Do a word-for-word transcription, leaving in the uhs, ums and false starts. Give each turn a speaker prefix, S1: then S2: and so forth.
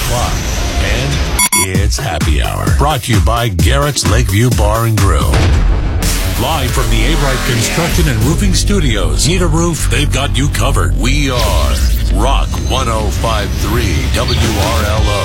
S1: o'clock. And it's happy hour. Brought to you by Garrett's Lakeview Bar and Grill. Live from the A-Bright Construction and Roofing Studios. Need a roof? They've got you covered. We are Rock one oh five point three W R L O.